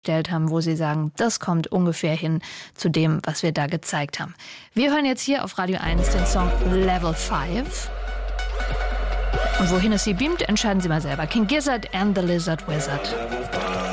gestellt haben, wo sie sagen, das kommt ungefähr hin zu dem, was wir da gezeigt haben. Wir hören jetzt hier auf Radio 1 den Song Level 5. Und wohin es sie beamt, entscheiden Sie mal selber. King Gizzard and the Lizard Wizard.